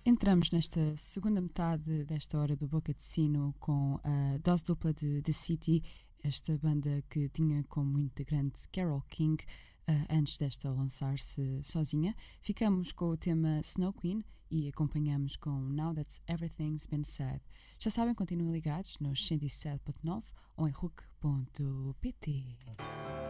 Entramos nesta segunda metade desta hora do Boca de Sino com a dose dupla de The City, esta banda que tinha como integrante Carole King antes desta lançar-se sozinha. Ficamos com o tema Snow Queen e acompanhamos com Now That Everything's Been Said. Já sabem, continuem ligados nos 107.9 ou em RUC.pt.